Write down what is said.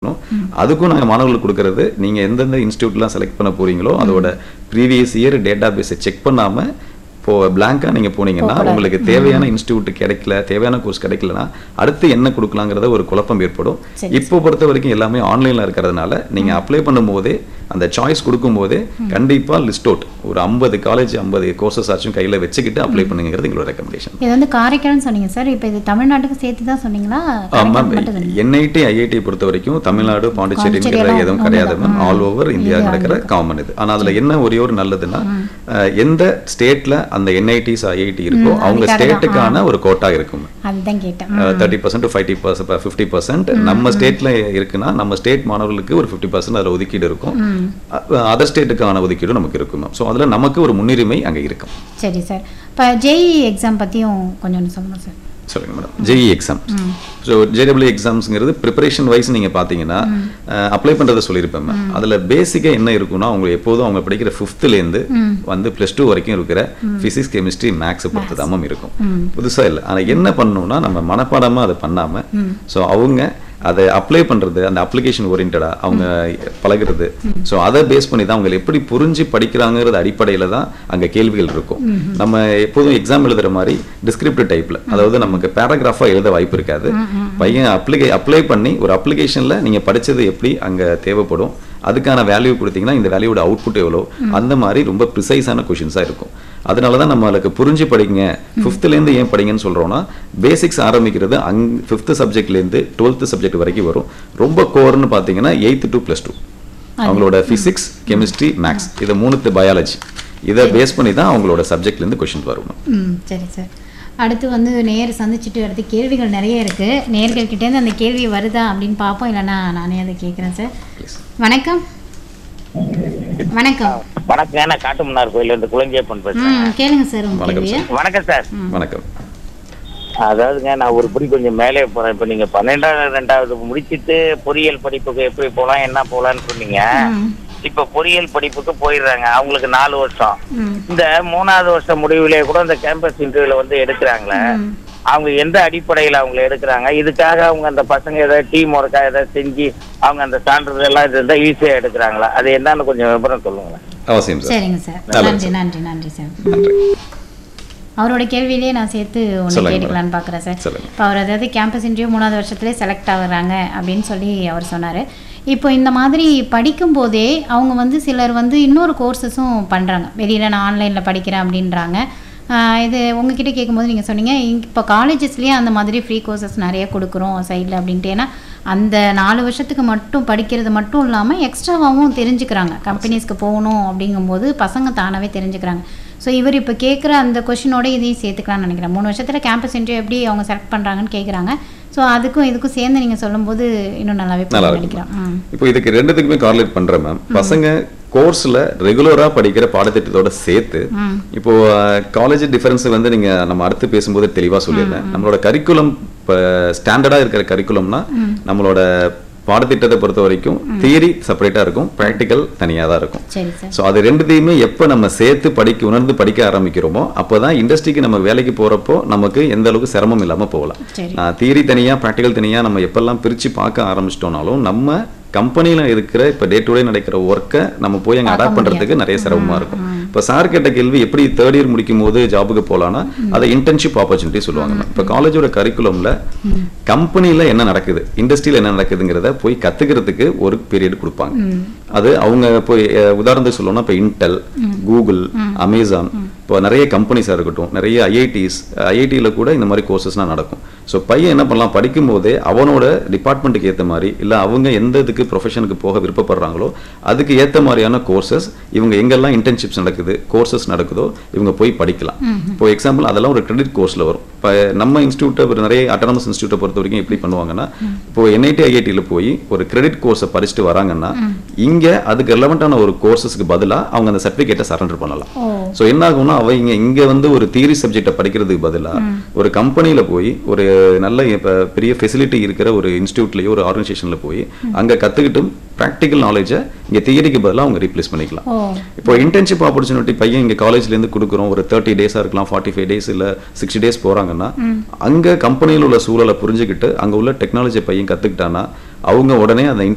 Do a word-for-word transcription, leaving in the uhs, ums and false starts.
இருக்கணும். அதுக்கும் நாங்கள் மாணவர்களுக்கு கொடுக்கறது, நீங்கள் எந்தெந்த இன்ஸ்டியூட்லாம் செலக்ட் பண்ண போறீங்களோ அதோட ப்ரீவியஸ் இயர் டேட்டா பேஸை செக் பண்ணாமல் இப்போ பிளாங்காக நீங்கள் போனீங்கன்னா உங்களுக்கு தேவையான இன்ஸ்டியூட் கிடைக்கல, தேவையான கோர்ஸ் கிடைக்கலனா அடுத்து என்ன கொடுக்கலாங்கிறத ஒரு குழப்பம் ஏற்படும். இப்போ பொறுத்த வரைக்கும் எல்லாமே ஆன்லைனில் இருக்கிறதுனால நீங்கள் அப்ளை பண்ணும்போதே அந்த சாய்ஸ் கொடுக்கும்போதே கண்டிப்பாக லிஸ்ட் அவுட் ஒரு ஐம்பது காலேஜ் ஐம்பது கோர்சஸ் ஆச்சும் கையில் வச்சுக்கிட்டு அப்ளை பண்ணுங்கிறது எங்களோட ரெக்கமெண்டேஷன். இது வந்து காரைக்கால்னு சொன்னீங்க சார், இப்போ இது தமிழ்நாட்டுக்கு சேர்த்து தான் சொன்னீங்களா? மேம் என்ஐடி ஐஐடி பொறுத்த வரைக்கும் தமிழ்நாடு பாண்டிச்சேரிங்கிற எதுவும் கிடையாது மேம். ஆல் ஓவர் இந்தியா நடக்கிற காமன் இது. ஆனால் அதில் என்ன ஒரே ஒரு நல்லதுன்னா எந்த ஸ்டேட்டில் அந்த என்ஐடிஸ் ஐஐடி இருக்கோ அவங்க ஸ்டேட்டுக்கான ஒரு கோட்டா இருக்கும். அதுதான் கேட்டேன். Thirty percent to fifty percent fifty percent நம்ம ஸ்டேட்ல இருக்குன்னா நம்ம ஸ்டேட் மாணவர்களுக்கு ஒரு ஃபிஃப்டி பர்சன்ட் அதில் ஒதுக்கீடு இருக்கும். அதர் ஸ்டேட்டுக்கான ஒதுக்கீடு நமக்கு இருக்கும். ஸோ அதில் நமக்கு ஒரு முன்னுரிமை அங்கே இருக்கும். சரி சார், இப்போ ஜேஇ எக்ஸாம் பற்றியும் கொஞ்சம் சொல்லுங்கள் சார். சொல்லுங்க madam. JE exam, so JW எக்ஸாம்ஸ்ங்கிறது preparation wise நீங்கள் பார்த்தீங்கன்னா அப்ளை பண்ணுறதை சொல்லியிருப்பேன் மேம். அதில் பேசிக்காக என்ன இருக்குன்னா அவங்க எப்போதும் அவங்க படிக்கிற ஃபிஃப்த்துலேருந்து வந்து ப்ளஸ் டூ வரைக்கும் இருக்கிற ஃபிசிக்ஸ் கெமிஸ்ட்ரி மேக்ஸை பொறுத்து தான் மேம் இருக்கும். புதுசாக இல்லை. ஆனால் என்ன பண்ணணும்னா நம்ம மனப்பாடமாக அதை பண்ணாமல் ஸோ அவங்க அதை அப்ளை பண்ணுறது, அந்த அப்ளிகேஷன் ஓரியன்டாக அவங்க பழகிறது. ஸோ அதை பேஸ் பண்ணி தான் அவங்க எப்படி புரிஞ்சு படிக்கிறாங்கிறது அடிப்படையில் தான் அங்கே கேள்விகள் இருக்கும். நம்ம எப்போதும் எக்ஸாம் எழுதுகிற மாதிரி டிஸ்கிரிப்டிவ் டைப்பில், அதாவது நமக்கு பேராகிராஃபாக எழுத வாய்ப்பு இருக்காது. பையன் அப்ளிகே அப்ளை பண்ணி ஒரு அப்ளிகேஷனில் நீங்கள் படித்தது எப்படி அங்கே தேவைப்படும், அதுக்கான வேல்யூ கொடுத்தீங்கன்னா இந்த வேல்யூட அவுட்புட் எவ்வளோ, அந்த மாதிரி ரொம்ப ப்ரிசைஸான கொஷின்ஸாக இருக்கும். அதனால தான் நம்மளுக்கு புரிஞ்சு படிங்க, ஃபிஃப்த்துலேருந்து ஏன் படிங்கன்னு சொல்கிறோன்னா பேசிக்ஸ் ஆரம்பிக்கிறது அங் ஃபிஃப்த்து சப்ஜெக்ட்லேருந்து டுவெல்த்து சப்ஜெக்ட் வரைக்கும் வரும். ரொம்ப கோர்னு பார்த்தீங்கன்னா எயித்து டு ப்ளஸ் டூ அவங்களோட ஃபிசிக்ஸ் கெமிஸ்ட்ரி மேக்ஸ் இதை மூணுத்து பயாலஜி இதை பேஸ் பண்ணி தான் அவங்களோட சப்ஜெக்ட்லேருந்து கொஷின் வரும். சரி சார், அடுத்து வந்து நேர் சந்திச்சுட்டு அடுத்து கேள்விகள் நிறைய இருக்குது. நேர்கள்கிட்டேருந்து அந்த கேள்வி வருதா அப்படின்னு பார்ப்போம், இல்லைன்னா நானே அதை கேட்குறேன் சார். வணக்கம். வணக்கம். வணக்கம், நான் காட்டுமன்னார் கோயில இருந்து குளஞ்சியப்பன் பேசுறேன். கேளுங்க சார் உங்க கேள்வியை. வணக்கம் சார். வணக்கம். அதாவதுங்க நான் ஒரு படி கொஞ்சம் மேலே போறேன். இப்போ நீங்க பன்னெண்டாவது ரெண்டாவது முடிச்சிட்டு பொறியியல் படிப்புக்கு எப்படி போகலாம் என்ன போகலான்னு சொன்னீங்க. இப்ப பொறியியல் படிப்புக்கு போயிடுறாங்க, அவங்களுக்கு நாலு வருஷம். இந்த மூணாவது வருஷம் முடிவுலயே கூட இந்த கேம்பஸ் இன்டர்வியூல வந்து எடுக்கிறாங்களே, அவங்க எந்த அடிப்படையில அவங்க எடுக்கிறாங்க? இதுக்காக அவங்க அந்த பசங்க ஏதாவது டீம் ஒர்க்கா ஏதாவது செஞ்சு அவங்க அந்த சான்றிதழ் எல்லாம் இது இருந்தா ஈஸியா எடுக்கிறாங்களா? அது என்னன்னு கொஞ்சம் விவரம் சொல்லுங்களேன். அவசியம் சார். சரிங்க சார், நன்றி நன்றி நன்றி சார். அவரோட கேள்வியிலேயே நான் சேர்த்து ஒன்று கேட்டுக்கலான்னு பார்க்குறேன் சார். இப்போ அவர் அதாவது கேம்பஸ் இன்டர்வியூ மூணாவது வருஷத்துலேயே செலக்ட் ஆகுறாங்க அப்படின்னு சொல்லி அவர் சொன்னார். இப்போ இந்த மாதிரி படிக்கும்போதே அவங்க வந்து சிலர் வந்து இன்னொரு கோர்ஸஸும் பண்ணுறாங்க. வெளியில் நான் ஆன்லைனில் படிக்கிறேன் அப்படின்றாங்க. இது உங்ககிட்ட கேட்கும்போது நீங்கள் சொன்னீங்க இப்போ காலேஜஸ்லேயே அந்த மாதிரி ஃப்ரீ கோர்சஸ் நிறைய கொடுக்குறோம் சைடில் அப்படின்ட்டு. ஏன்னா அந்த நாலு வருஷத்துக்கு மட்டும் படிக்கிறது மட்டும் இல்லாமல் எக்ஸ்ட்ராவாகவும் தெரிஞ்சுக்கிறாங்க. கம்பெனிஸ்க்கு போகணும் அப்படிங்கும்போது பசங்க தானாகவே தெரிஞ்சுக்கிறாங்க. ஸோ இவர் இப்போ கேட்குற அந்த கொஷினோட இதையும் சேர்த்துக்கலாம்னு நினைக்கிறேன். மூணு வருஷத்தில் கேம்பஸ் இன்டர்வியூ எப்படி அவங்க செலக்ட் பண்ணுறாங்கன்னு கேட்குறாங்க. ஸோ அதுக்கும் இதுக்கும் சேர்ந்து நீங்கள் சொல்லும்போது இன்னும் நல்லாவே நினைக்கிறேன். இப்போ இதுக்கு ரெண்டுத்துக்குமே கார்லேட் பண்ணுறேன் மேம். பசங்க கோர்ஸில் ரெகுலராக படிக்கிற பாடத்திட்டத்தோட சேர்த்து இப்போ காலேஜ் டிஃபரன்ஸ் வந்து நீங்கள் நம்ம அடுத்து பேசும்போது தெளிவாக சொல்லிடுறேன். நம்மளோட கரிக்குலம் இப்போ ஸ்டாண்டர்டாக இருக்கிற கரிக்குலம்னா நம்மளோட பாடத்திட்டத்தை பொறுத்த வரைக்கும் தியரி செப்பரேட்டா இருக்கும், ப்ராக்டிக்கல் தனியாக தான் இருக்கும். ஸோ அது ரெண்டுத்தையுமே எப்போ நம்ம சேர்த்து படிக்க உணர்ந்து படிக்க ஆரம்பிக்கிறோமோ அப்போதான் இண்டஸ்ட்ரிக்கு நம்ம வேலைக்கு போறப்போ நமக்கு எந்த அளவுக்கு சிரமம் இல்லாமல் போகலாம். தியரி தனியா ப்ராக்டிக்கல் தனியா நம்ம எப்பெல்லாம் பிரிச்சு பார்க்க ஆரம்பிச்சிட்டோம்னாலும் நம்ம கம்பெனியில் இருக்கிற இப்போ டே டு டே நடக்கிற ஒர்க்கை நம்ம போய் அங்கே அடாப்ட் பண்ணுறதுக்கு நிறைய சிரமமாக இருக்கும். இப்போ சார் கேட்ட கேள்வி எப்படி தேர்ட் இயர் முடிக்கும் போது ஜாபுக்கு போகலான்னா அதை இன்டர்ன்ஷிப் ஆப்பர்ச்சுனிட்டி சொல்லுவாங்க. இப்போ காலேஜோட கரிக்குலமில் கம்பெனியில் என்ன நடக்குது, இண்டஸ்ட்ரியில் என்ன நடக்குதுங்கிறத போய் கற்றுக்கிறதுக்கு ஒரு பீரியட் கொடுப்பாங்க. அது அவங்க போய் உதாரணத்துக்கு சொல்லணும்னா இப்போ இன்டெல், கூகுள், அமேசான், இப்போ நிறைய கம்பெனிஸாக இருக்கட்டும், நிறைய ஐஐடிஸ், ஐஐடியில் கூட இந்த மாதிரி கோர்சஸ்லாம் நடக்கும். ஸோ பையன் என்ன பண்ணலாம், படிக்கும் போதே அவனோட டிபார்ட்மெண்ட்டுக்கு ஏற்ற மாதிரி இல்லை அவங்க எந்த இதுக்கு ப்ரொஃபஷனுக்கு போக விருப்பப்படுறாங்களோ அதுக்கு ஏற்ற மாதிரியான கோர்சஸ் இவங்க எங்கெல்லாம் இன்டர்ன்ஷிப்ஸ் நடக்குது, கோர்சஸ் நடக்குதோ இவங்க போய் படிக்கலாம். இப்போ எக்ஸாம்பிள் அதெல்லாம் ஒரு கிரெடிட் கோர்ஸில் வரும். இப்போ நம்ம இன்ஸ்டியூட்டை ஒரு நிறைய அட்டானமஸ் இன்ஸ்டியூட்டை பொறுத்த வரைக்கும் எப்படி பண்ணுவாங்கன்னா, இப்போ என்ஐடி ஐஐடியில் போய் ஒரு கிரெடிட் கோர்ஸை படிச்சுட்டு வராங்கன்னா இங்கே அதுக்கு ரெலவெண்ட்டான ஒரு கோர்சஸ்க்கு பதிலாக அவங்க அந்த சர்டிஃபிகேட்டை சரண்டர் பண்ணலாம். ஸோ என்ன ஆகும்னா அவங்க இங்கே வந்து ஒரு தியரி சப்ஜெக்டை படிக்கிறதுக்கு பதிலாக ஒரு கம்பெனியில் போய் ஒரு நல்ல பெரிய ஃபெசிலிட்டி இருக்கிற ஒரு இன்ஸ்டியூட்லேயோ ஒரு ஆர்கனைசேஷனில் போய் அங்கே கற்றுக்கிட்டும் ப்ராக்டிக்கல் நாலேஜை இங்கே தியரிக்கு பதிலாக அவங்க ரீப்ளேஸ் பண்ணிக்கலாம். இப்போ இன்டர்ன்ஷிப் ஆப்பர்ச்சுனிட்டி பையன் இங்கே காலேஜ்லேருந்து கொடுக்குறோம், ஒரு தேர்ட்டி டேஸாக இருக்கலாம், ஃபார்ட்டி ஃபைவ் டேஸ் இல்லை சிக்ஸ்டி டேஸ் போகிறாங்கன்னா அங்கே கம்பெனியில் உள்ள சூழலை புரிஞ்சுக்கிட்டு அங்கே உள்ள டெக்னாலஜி பையன் கற்றுக்கிட்டான்னா அவங்க உடனே அந்த